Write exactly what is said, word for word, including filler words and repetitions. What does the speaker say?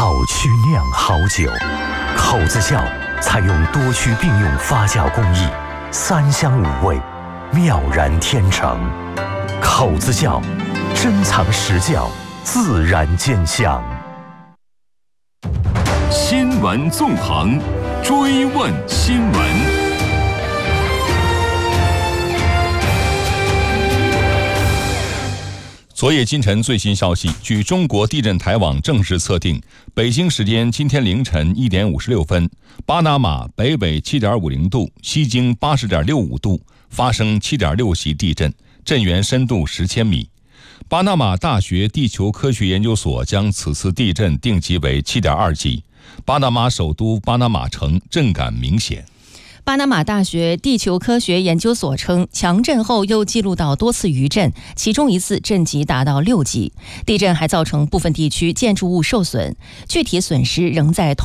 好曲酿好酒，口子窖采用多区并用发酵工艺，三香五味，妙然天成。口子窖，珍藏实窖，自然见香。 新闻纵横，追问新闻。昨夜今晨最新消息，据中国地震台网正式测定，北京时间今天凌晨一点五十六分，巴拿马北纬七点五零度，西经八十点六五度，发生七点六级地震，震源深度十千米。巴拿马大学地球科学研究所将此次地震定级为七点二级。巴拿马首都巴拿马城震感明显。 巴拿马大学地球科学研究所称，强震后又记录到多次余震，其中一次震级达到六级。地震还造成部分地区建筑物受损，具体损失仍在